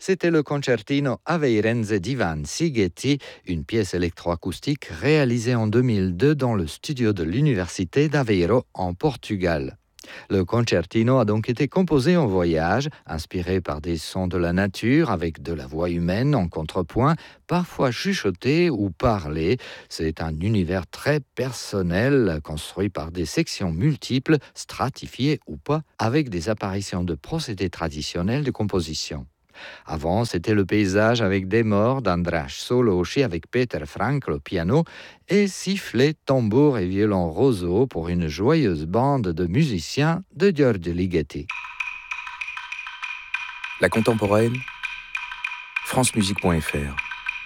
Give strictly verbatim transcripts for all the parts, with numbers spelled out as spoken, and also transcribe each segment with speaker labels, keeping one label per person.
Speaker 1: C'était le concertino Aveirense d'Ivan Sigeti, une pièce électroacoustique réalisée en deux mille deux dans le studio de l'Université d'Aveiro en Portugal. Le concertino a donc été composé en voyage, inspiré par des sons de la nature avec de la voix humaine en contrepoint, parfois chuchoté ou parlé. C'est un univers très personnel, construit par des sections multiples, stratifiées ou pas, avec des apparitions de procédés traditionnels de composition. Avant, c'était le paysage avec des morts d'András Szolósi avec Peter Frankl au piano et sifflet, tambour et violon roseau pour une joyeuse bande de musiciens de Giorgio Ligeti.
Speaker 2: La contemporaine, francemusique point f r.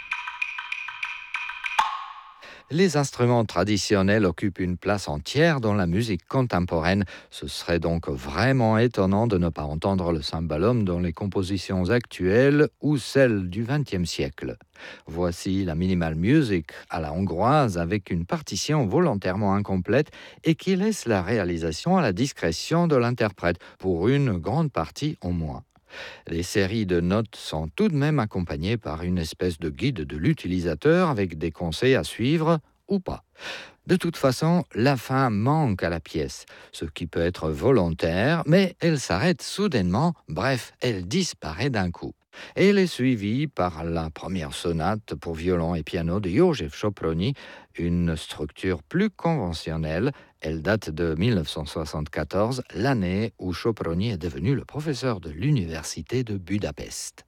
Speaker 1: Les instruments traditionnels occupent une place entière dans la musique contemporaine. Ce serait donc vraiment étonnant de ne pas entendre le cymbalum dans les compositions actuelles ou celles du vingtième siècle. Voici la minimal music à la hongroise avec une partition volontairement incomplète et qui laisse la réalisation à la discrétion de l'interprète, pour une grande partie au moins. Les séries de notes sont tout de même accompagnées par une espèce de guide de l'utilisateur avec des conseils à suivre ou pas. De toute façon, la fin manque à la pièce, ce qui peut être volontaire, mais elle s'arrête soudainement, bref, elle disparaît d'un coup. Et elle est suivie par la première sonate pour violon et piano de József Sopronyi, une structure plus conventionnelle. Elle date de dix-neuf cent soixante-quatorze, l'année où Sopronyi est devenu le professeur de l'université de Budapest.